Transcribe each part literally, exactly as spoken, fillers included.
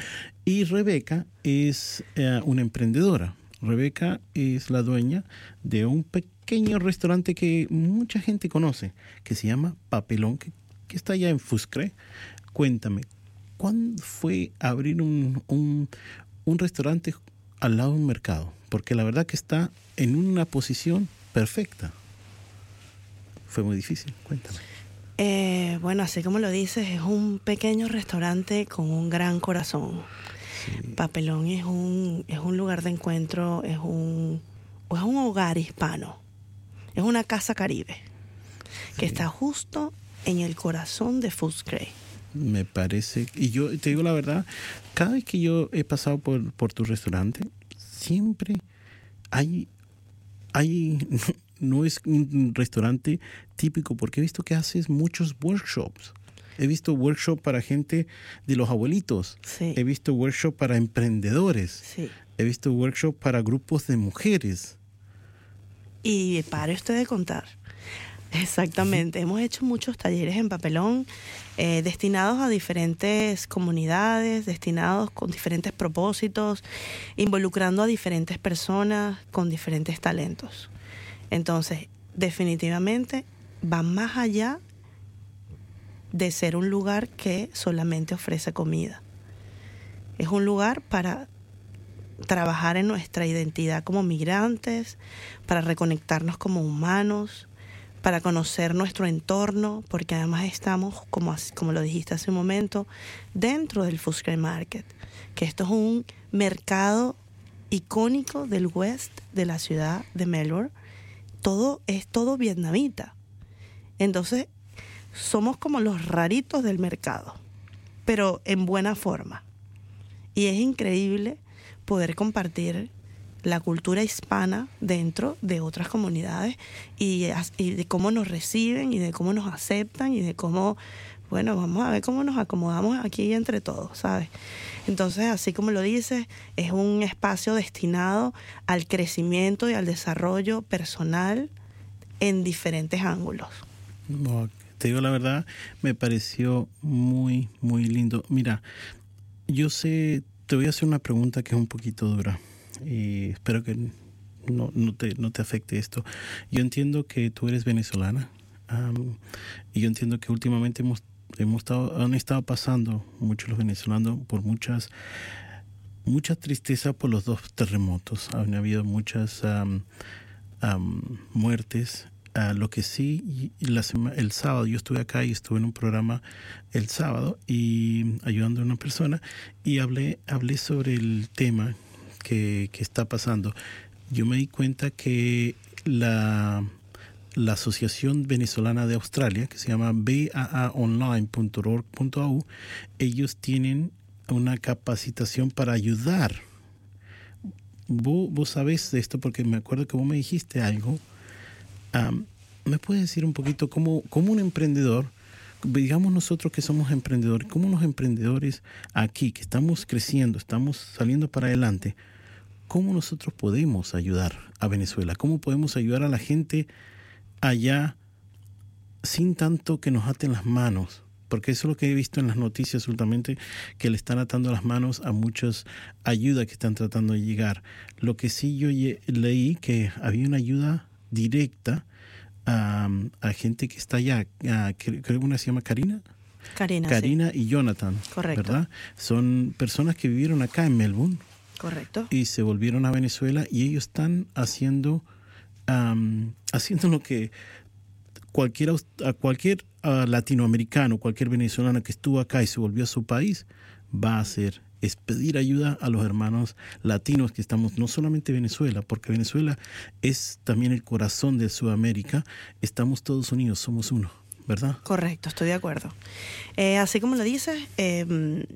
Y Rebeca es eh, una emprendedora. Rebeca es la dueña de un pequeño restaurante que mucha gente conoce, que se llama Papelón, que, que está allá en Fuscre. Cuéntame, ¿cuándo fue abrir un, un, un restaurante al lado de un mercado? Porque la verdad que está en una posición perfecta. Fue muy difícil, cuéntame. Eh, bueno, así como lo dices, es un pequeño restaurante con un gran corazón. Sí. Papelón es un, es un lugar de encuentro, es un, es un hogar hispano, es una casa caribe, sí, que está justo en el corazón de Fuscre. Me parece, y yo te digo la verdad, cada vez que yo he pasado por, por tu restaurante, siempre hay, hay, no es un restaurante típico, porque he visto que haces muchos workshops. He visto workshops para gente de los abuelitos. Sí. He visto workshops para emprendedores. Sí. He visto workshops para grupos de mujeres. Y pare usted de contar. Exactamente. Uh-huh. Hemos hecho muchos talleres en Papelón eh, destinados a diferentes comunidades, destinados con diferentes propósitos, involucrando a diferentes personas con diferentes talentos. Entonces, definitivamente va más allá de ser un lugar que solamente ofrece comida. Es un lugar para trabajar en nuestra identidad como migrantes, para reconectarnos como humanos, para conocer nuestro entorno, porque además estamos, como, como lo dijiste hace un momento, dentro del Fuscre Market, que esto es un mercado icónico del West de la ciudad de Melbourne. Todo es todo vietnamita. Entonces, somos como los raritos del mercado, pero en buena forma. Y es increíble poder compartir la cultura hispana dentro de otras comunidades y, y de cómo nos reciben y de cómo nos aceptan y de cómo, bueno, vamos a ver cómo nos acomodamos aquí entre todos, ¿sabes? Entonces, así como lo dices, es un espacio destinado al crecimiento y al desarrollo personal en diferentes ángulos. Okay. Te digo la verdad, me pareció muy, muy lindo. Mira, yo sé, te voy a hacer una pregunta que es un poquito dura y espero que no, no, te, no te afecte esto. Yo entiendo que tú eres venezolana um, y yo entiendo que últimamente hemos, hemos estado, han estado pasando muchos los venezolanos por muchas, mucha tristeza por los dos terremotos. Han habido muchas um, um, muertes. Uh, lo que sí, la sema, el sábado yo estuve acá y estuve en un programa el sábado y ayudando a una persona y hablé, hablé sobre el tema que, que está pasando. Yo me di cuenta que la, la Asociación Venezolana de Australia, que se llama b a a online punto org punto a u, ellos tienen una capacitación para ayudar. Vos, vos sabés de esto porque me acuerdo que vos me dijiste algo. Um, ¿Me puedes decir un poquito cómo, cómo un emprendedor, digamos nosotros que somos emprendedores, cómo los emprendedores aquí, que estamos creciendo, estamos saliendo para adelante, cómo nosotros podemos ayudar a Venezuela? ¿Cómo podemos ayudar a la gente allá sin tanto que nos aten las manos? Porque eso es lo que he visto en las noticias últimamente, que le están atando las manos a muchas ayudas que están tratando de llegar. Lo que sí yo leí que había una ayuda directa a, a gente que está allá, a, creo que una se llama Karina. Karina, Karina sí. Y Jonathan. Correcto. ¿Verdad? Son personas que vivieron acá en Melbourne. Correcto. Y se volvieron a Venezuela y ellos están haciendo, um, haciendo lo que cualquier, a cualquier uh, latinoamericano, cualquier venezolano que estuvo acá y se volvió a su país, va a hacer. Es pedir ayuda a los hermanos latinos que estamos, no solamente Venezuela, porque Venezuela es también el corazón de Sudamérica. Estamos todos unidos, somos uno, ¿verdad? Correcto, estoy de acuerdo. Eh, así como lo dices, eh,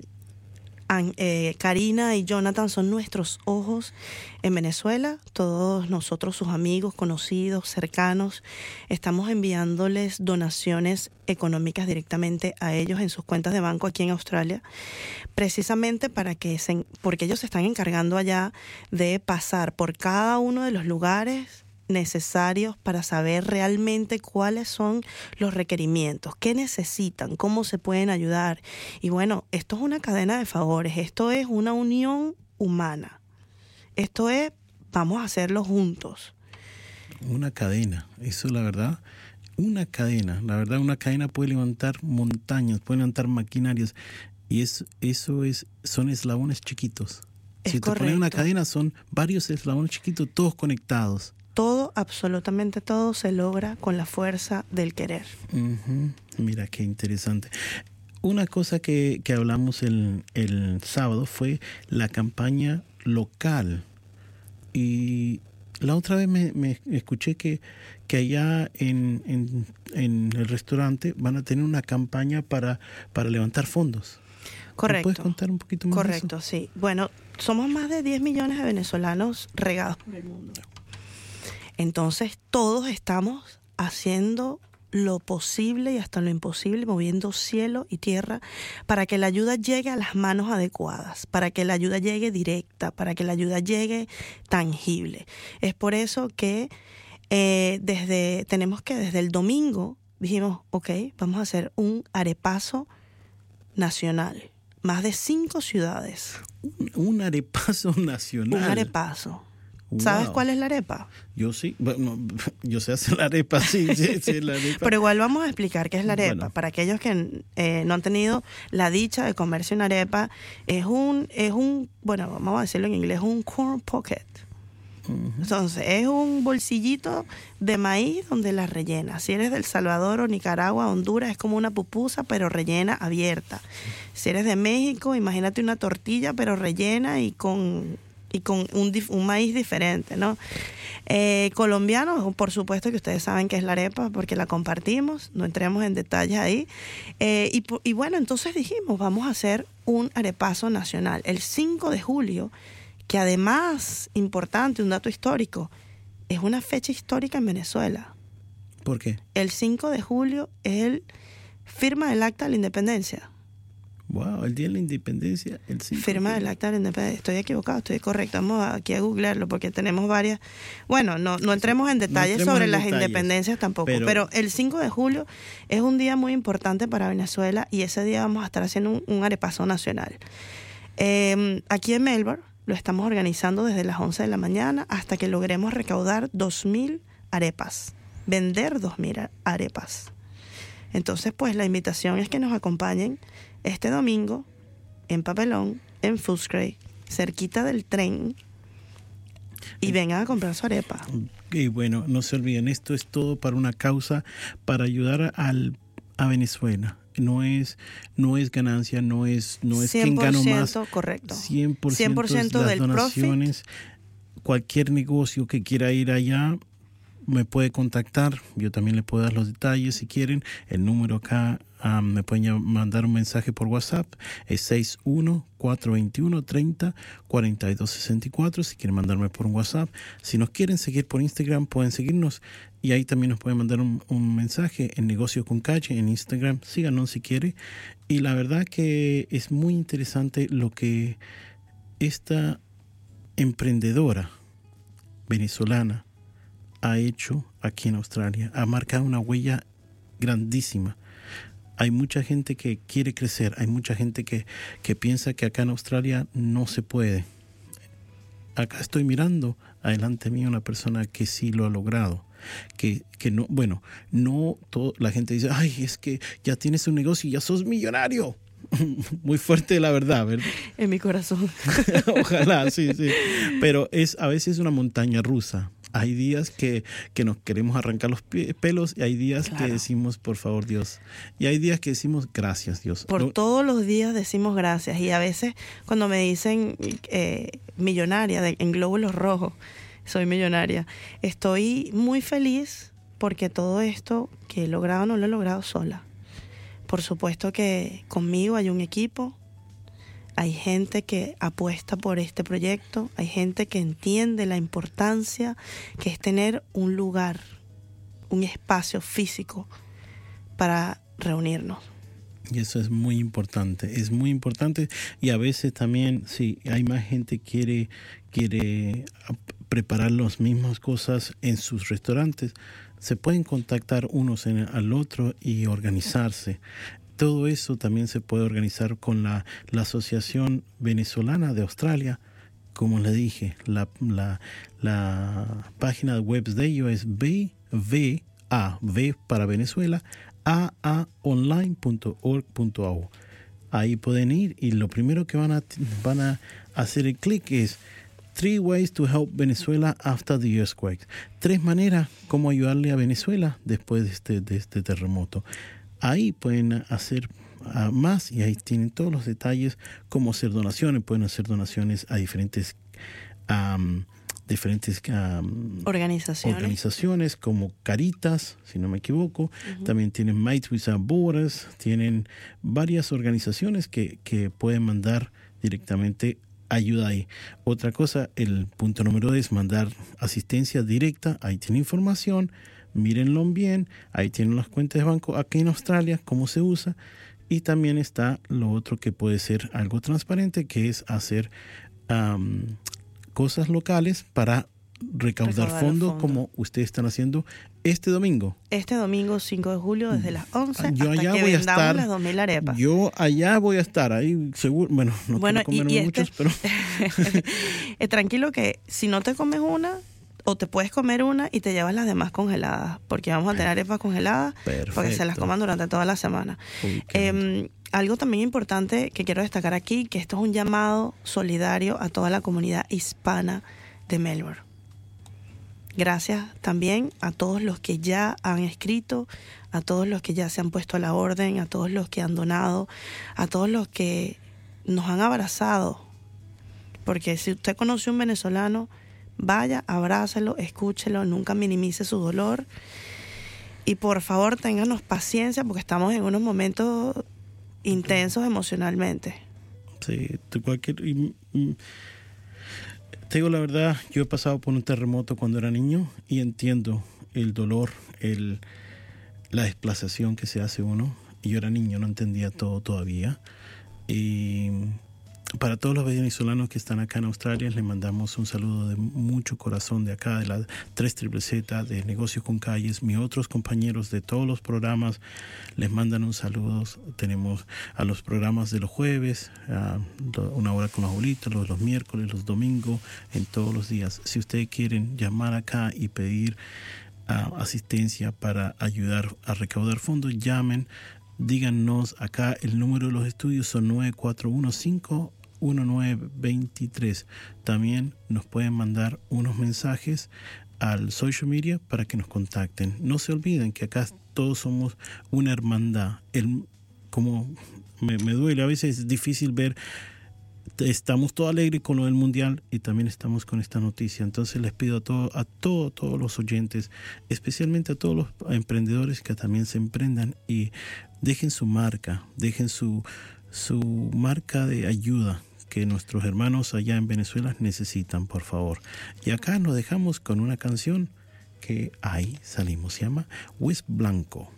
eh, Karina y Jonathan son nuestros ojos en Venezuela. Todos nosotros, sus amigos, conocidos, cercanos, estamos enviándoles donaciones económicas directamente a ellos en sus cuentas de banco aquí en Australia, precisamente para que se, porque ellos se están encargando allá de pasar por cada uno de los lugares necesarios para saber realmente cuáles son los requerimientos, qué necesitan, cómo se pueden ayudar. Y bueno, esto es una cadena de favores, esto es una unión humana. Esto es, vamos a hacerlo juntos. Una cadena, eso la verdad, una cadena. La verdad, una cadena puede levantar montañas, puede levantar maquinarias. Y es, eso es, son eslabones chiquitos. Es si te correcto. pones una cadena, son varios eslabones chiquitos, todos conectados. Todo, absolutamente todo, se logra con la fuerza del querer. Uh-huh. Mira, qué interesante. Una cosa que, que hablamos el, el sábado fue la campaña local. Y la otra vez me, me escuché que, que allá en, en, en el restaurante van a tener una campaña para, para levantar fondos. Correcto. ¿Me puedes contar un poquito más? Correcto, de eso? sí. Bueno, somos más de diez millones de venezolanos regados por el mundo. Entonces, todos estamos haciendo lo posible y hasta lo imposible, moviendo cielo y tierra para que la ayuda llegue a las manos adecuadas, para que la ayuda llegue directa, para que la ayuda llegue tangible. Es por eso que eh, desde tenemos que desde el domingo dijimos, ok, vamos a hacer un arepazo nacional. Más de cinco ciudades. Un, un arepazo nacional. Un arepazo. Wow. ¿Sabes cuál es la arepa? Yo sí, bueno, yo sé hacer la arepa, sí, sí, sí, la arepa. Pero igual vamos a explicar qué es la arepa. Bueno. Para aquellos que eh, no han tenido la dicha de comerse una arepa, es un, es un, bueno, vamos a decirlo en inglés, un corn pocket. Uh-huh. Entonces, es un bolsillito de maíz donde la rellena. Si eres de El Salvador o Nicaragua, Honduras, es como una pupusa, pero rellena abierta. Si eres de México, imagínate una tortilla, pero rellena y con... y con un, un maíz diferente, ¿no? Eh, colombiano, por supuesto que ustedes saben qué es la arepa porque la compartimos, no entremos en detalles ahí. Eh, y, y bueno, entonces dijimos, vamos a hacer un arepazo nacional. El cinco de julio, que además, importante, un dato histórico, es una fecha histórica en Venezuela. ¿Por qué? El cinco de julio es el firma del Acta de la Independencia. Wow, el día de la independencia, el cinco. Firma del Acta de la Independencia. Estoy equivocado, estoy correcto. Vamos aquí a googlearlo porque tenemos varias. Bueno, no, no entremos en detalles no entremos sobre en las detalles, independencias tampoco. Pero, pero el cinco de julio es un día muy importante para Venezuela y ese día vamos a estar haciendo un, un arepazo nacional. Eh, aquí en Melbourne lo estamos organizando desde las once de la mañana hasta que logremos recaudar dos mil arepas. Vender dos mil arepas. Entonces, pues la invitación es que nos acompañen este domingo en Papelón, en Footscray, cerquita del tren, y vengan a comprar su arepa. Y bueno, no se olviden, esto es todo para una causa, para ayudar al, a Venezuela. No es, no es ganancia, no es, no es quien ganó más. Correcto. cien por ciento, cien por ciento las del donaciones. Profit. Cualquier negocio que quiera ir allá me puede contactar, yo también le puedo dar los detalles si quieren. El número acá um, me pueden mandar un mensaje por WhatsApp, es seis uno cuatro dos uno tres cero cuatro dos seis cuatro si quieren mandarme por un WhatsApp. Si nos quieren seguir por Instagram pueden seguirnos y ahí también nos pueden mandar un, un mensaje en Negocio con Calle en Instagram, síganos si quiere. Y la verdad que es muy interesante lo que esta emprendedora venezolana ha hecho aquí en Australia, ha marcado una huella grandísima. Hay mucha gente que quiere crecer, hay mucha gente que, que piensa que acá en Australia no se puede. Acá estoy mirando adelante mío una persona que sí lo ha logrado. Que, que no, bueno, no todo, la gente dice, ay, es que ya tienes un negocio y ya sos millonario. Muy fuerte la verdad, ¿verdad? En mi corazón. Ojalá, sí, sí. Pero es a veces una montaña rusa. Hay días que, que nos queremos arrancar los pie, pelos y hay días claro. que decimos, por favor, Dios. Y hay días que decimos, gracias, Dios. Por no, todos los días decimos gracias. Y a veces cuando me dicen eh, millonaria de, en glóbulos rojos, soy millonaria, estoy muy feliz porque todo esto que he logrado no lo he logrado sola. Por supuesto que conmigo hay un equipo. Hay gente que apuesta por este proyecto, hay gente que entiende la importancia que es tener un lugar, un espacio físico para reunirnos. Y eso es muy importante, es muy importante y a veces también, sí, hay más gente que quiere, quiere preparar las mismas cosas en sus restaurantes, se pueden contactar unos en el, al otro y organizarse. Todo eso también se puede organizar con la, la Asociación Venezolana de Australia. Como le dije, la, la, la página web de ellos es B V A, V para Venezuela, A A online punto org punto A U. Ahí pueden ir y lo primero que van a, van a hacer el clic es Three ways to help Venezuela after the earthquake. Tres maneras como ayudarle a Venezuela después de este, de este terremoto. Ahí pueden hacer uh, más y ahí tienen todos los detalles, cómo hacer donaciones. Pueden hacer donaciones a diferentes um, diferentes um, organizaciones. organizaciones como Caritas, si no me equivoco. Uh-huh. También tienen Might Without Borders. Tienen varias organizaciones que, que pueden mandar directamente ayuda ahí. Otra cosa, el punto número dos es mandar asistencia directa. Ahí tiene información. Mírenlo bien, ahí tienen las cuentas de banco aquí en Australia, cómo se usa, y también está lo otro que puede ser algo transparente, que es hacer um, cosas locales para recaudar, recaudar fondos fondo. Como ustedes están haciendo este domingo. Este domingo cinco de julio desde las once yo hasta allá que voy a vendamos estar, las dos mil arepas. Yo allá voy a estar, ahí seguro, bueno, no bueno, quiero comerme y, y muchos, este, pero... tranquilo que si no te comes una, o te puedes comer una y te llevas las demás congeladas, porque vamos a tener arepas congeladas. Perfecto. Para que se las coman durante toda la semana. Uy, eh, algo también importante que quiero destacar aquí, que esto es un llamado solidario a toda la comunidad hispana de Melbourne. Gracias también a todos los que ya han escrito, a todos los que ya se han puesto a la orden, a todos los que han donado, a todos los que nos han abrazado. Porque si usted conoce a un venezolano, vaya, abrácelo, escúchelo, nunca minimice su dolor. Y por favor, ténganos paciencia porque estamos en unos momentos intensos emocionalmente. Sí, cualquier... Y, y, te digo la verdad, yo he pasado por un terremoto cuando era niño y entiendo el dolor, el, la desplazación que se hace uno. Y yo era niño, no entendía todo todavía. Y... para todos los venezolanos que están acá en Australia, les mandamos un saludo de mucho corazón de acá, de la tres Z Z, de Negocios con Calles. Mis otros compañeros de todos los programas les mandan un saludo. Tenemos a los programas de los jueves, uh, una hora con los abuelitos, los, los miércoles, los domingos, en todos los días. Si ustedes quieren llamar acá y pedir uh, asistencia para ayudar a recaudar fondos, llamen. Díganos acá, el número de los estudios son nueve cuatro uno cinco uno nueve dos tres. También nos pueden mandar unos mensajes al social media para que nos contacten. No se olviden que acá todos somos una hermandad. El, como me, me duele, a veces es difícil ver, estamos todos alegres con lo del mundial y también estamos con esta noticia. Entonces les pido a todos, a todos, todos los oyentes, especialmente a todos los emprendedores que también se emprendan y dejen su marca, dejen su, su marca de ayuda que nuestros hermanos allá en Venezuela necesitan, por favor. Y acá nos dejamos con una canción que ahí salimos, se llama West Blanco.